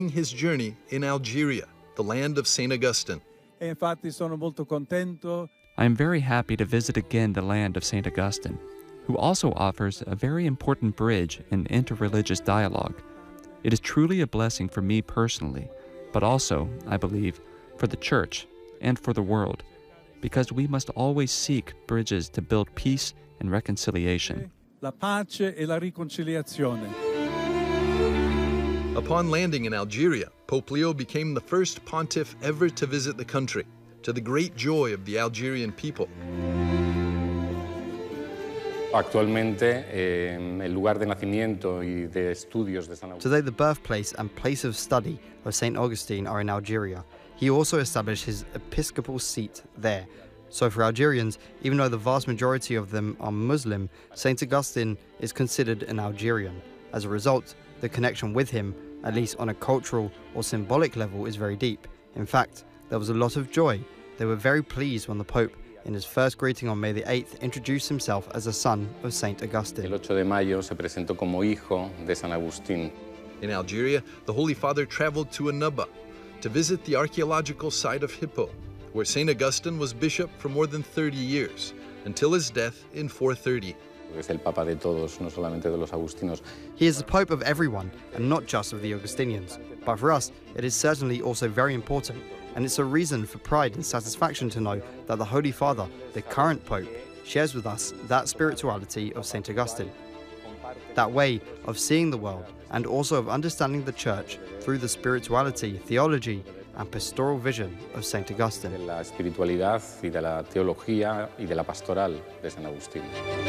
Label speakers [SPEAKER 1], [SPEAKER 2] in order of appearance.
[SPEAKER 1] his journey in Algeria, the land of St. Augustine.
[SPEAKER 2] E infatti sono molto contento.
[SPEAKER 3] I am very happy to visit again the land of St. Augustine, who also offers a very important bridge in interreligious dialogue. It is truly a blessing for me personally, but also, I believe, for the Church and for the world, because we must always seek bridges to build peace and reconciliation.
[SPEAKER 2] La pace e la riconciliazione.
[SPEAKER 1] Upon landing in Algeria, Pope Leo became the first pontiff ever to visit the country, to the great joy of the Algerian people.
[SPEAKER 4] Actualmente, el lugar de nacimiento y de estudios de San Agustín.
[SPEAKER 5] Today, the birthplace and place of study of St. Augustine are in Algeria. He also established his episcopal seat there. So for Algerians, even though the vast majority of them are Muslim, St. Augustine is considered an Algerian. As a result, the connection with him, at least on a cultural or symbolic level, is very deep. In fact, there was a lot of joy. They were very pleased when the Pope, in his first greeting on May the 8th, introduced himself as a son of St. Augustine.
[SPEAKER 4] El 8 de mayo se presentó como hijo de San Agustín.
[SPEAKER 1] In Algeria, the Holy Father traveled to Annaba to visit the archaeological site of Hippo, where St. Augustine was bishop for more than 30 years, until his death in 430.
[SPEAKER 4] Es el papa de todos, no solamente de los agustinos.
[SPEAKER 5] He is the Pope of everyone, and not just of the Augustinians. But for us, it is certainly also very important, and it's a reason for pride and satisfaction to know that the Holy Father, the current Pope, shares with us that spirituality of St. Augustine. That way of seeing the world, and also of understanding the Church through the spirituality, theology, and pastoral vision of St. Augustine.
[SPEAKER 4] De la espiritualidad y de la teología y de la pastoral de San Agustín.